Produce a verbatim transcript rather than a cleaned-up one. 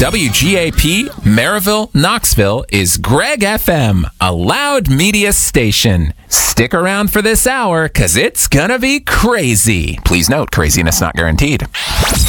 W G A P, Maryville, Knoxville is Greg F M, a loud media station. Stick around for this hour, because it's gonna be crazy. Please note, craziness not guaranteed.